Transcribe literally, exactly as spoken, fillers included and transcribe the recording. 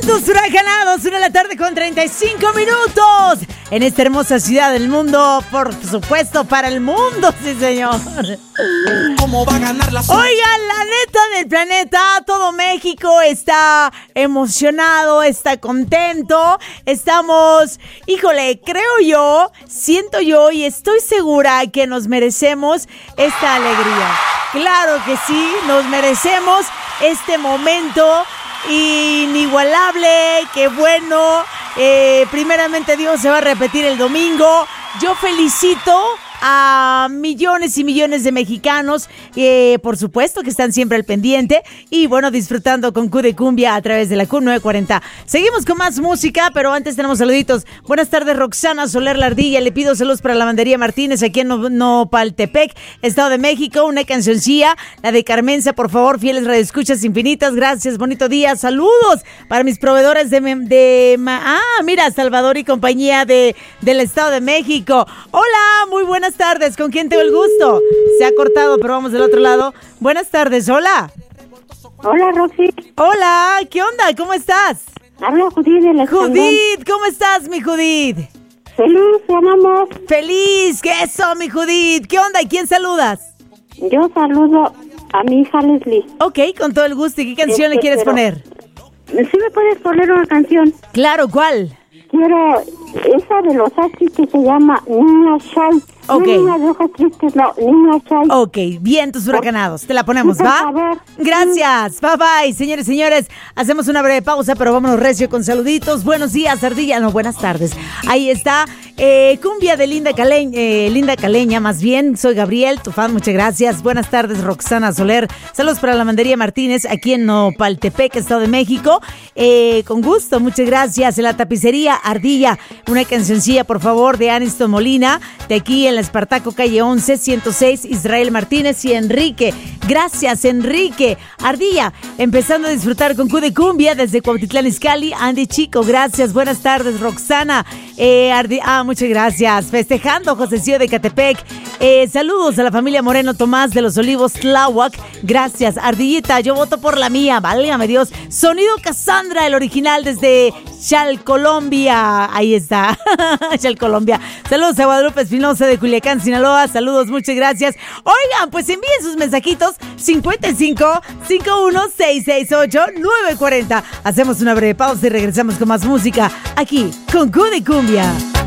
Vientos huracanados, una de la tarde con treinta y cinco minutos. En esta hermosa ciudad del mundo, por supuesto, para el mundo, sí señor. ¿Cómo va a ganar la Oigan, la neta del planeta, todo México está emocionado, está contento. Estamos, híjole, creo yo, siento yo y estoy segura que nos merecemos esta alegría. Claro que sí, nos merecemos este momento inigualable, que bueno, eh, primeramente Dios se va a repetir el domingo. Yo felicito a millones y millones de mexicanos, eh, por supuesto que están siempre al pendiente y bueno, disfrutando con Q de Cumbia a través de la Q novecientos cuarenta. Seguimos con más música, pero antes tenemos saluditos. Buenas tardes, Roxana Soler La Ardilla, le pido saludos para la Lavandería Martínez aquí en Nopaltepec, Estado de México, una cancioncilla, la de Carmenza, por favor, fieles radioescuchas infinitas, gracias, bonito día, saludos para mis proveedores de, de ah, mira, Salvador y compañía de, del Estado de México. Hola, muy buenas Buenas tardes, ¿con quién tengo el gusto? Se ha cortado, pero vamos del otro lado. Buenas tardes, hola. Hola, Roxy. Hola, ¿qué onda? ¿Cómo estás? Habla Judith de la Judith, ¿cómo estás, mi Judith? Feliz, te amamos. Feliz, ¿qué eso, mi Judith? ¿Qué onda? ¿Y quién saludas? Yo saludo a mi hija Leslie. Ok, con todo el gusto. ¿Y qué canción este, le quieres pero, poner? ¿Sí me puedes poner una canción? Claro, ¿cuál? Quiero esa de los Axis que se llama Niña Shy. Ok. No, niña de ojos tristes, no, Niña Shy. Ok, vientos huracanados. Te la ponemos, Sí, por ¿va? favor. Gracias. Bye bye, señores, señores. Hacemos una breve pausa, pero vámonos recio con saluditos. Buenos días, Ardilla. No, buenas tardes. Ahí está. Eh, cumbia de Linda Caleña, eh, Linda Caleña, más bien. Soy Gabriel, tu fan. Muchas gracias. Buenas tardes, Roxana Soler. Saludos para la Lavandería Martínez, aquí en Nopaltepec, Estado de México. Eh, con gusto, muchas gracias. En la tapicería Ardilla, una cancioncilla, por favor, de Aniston Molina, de aquí en la Espartaco, calle once, ciento seis, Israel Martínez y Enrique. Gracias, Enrique. Ardilla, empezando a disfrutar con Q de Cumbia desde Cuautitlán Izcalli. Andy Chico, gracias. Buenas tardes, Roxana. Eh, Ardi- ah, muchas gracias. Festejando, Josecillo de Catepec. Eh, saludos a la familia Moreno Tomás de los Olivos Tláhuac. Gracias, Ardillita. Yo voto por la mía, válgame Dios. Sonido Cassandra, el original desde Chalcolombia. Ahí está, Chalcolombia. Saludos a Guadalupe Espinosa de Culiacán, Sinaloa. Saludos, muchas gracias. Oigan, pues envíen sus mensajitos cincuenta y cinco, cincuenta y uno, seiscientos sesenta y ocho, novecientos cuarenta. Hacemos una breve pausa y regresamos con más música aquí con Q de Cumbia.